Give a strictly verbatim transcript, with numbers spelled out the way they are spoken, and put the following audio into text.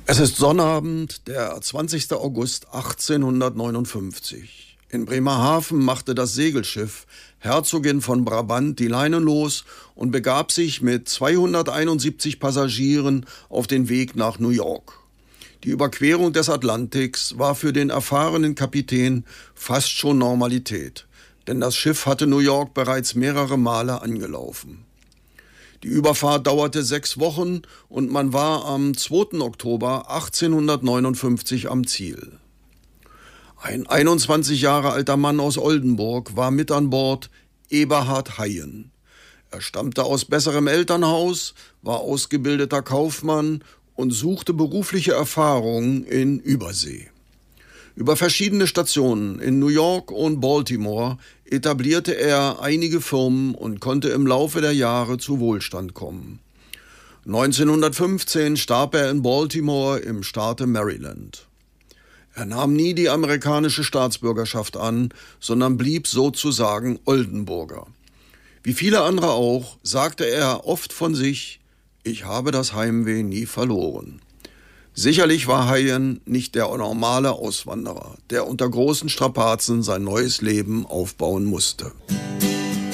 Es ist Sonnabend, der zwanzigster August achtzehnhundertneunundfünfzig. In Bremerhaven machte das Segelschiff Herzogin von Brabant die Leinen los und begab sich mit zweihunderteinundsiebzig Passagieren auf den Weg nach New York. Die Überquerung des Atlantiks war für den erfahrenen Kapitän fast schon Normalität, denn das Schiff hatte New York bereits mehrere Male angelaufen. Die Überfahrt dauerte sechs Wochen und man war am zweiten Oktober achtzehnhundertneunundfünfzig am Ziel. Ein einundzwanzig Jahre alter Mann aus Oldenburg war mit an Bord, Eberhard Heyen. Er stammte aus besserem Elternhaus, war ausgebildeter Kaufmann und suchte berufliche Erfahrung in Übersee. Über verschiedene Stationen in New York und Baltimore etablierte er einige Firmen und konnte im Laufe der Jahre zu Wohlstand kommen. neunzehnhundertfünfzehn starb er in Baltimore im Staate Maryland. Er nahm nie die amerikanische Staatsbürgerschaft an, sondern blieb sozusagen Oldenburger. Wie viele andere auch, sagte er oft von sich: Ich habe das Heimweh nie verloren. Sicherlich war Heyen nicht der normale Auswanderer, der unter großen Strapazen sein neues Leben aufbauen musste.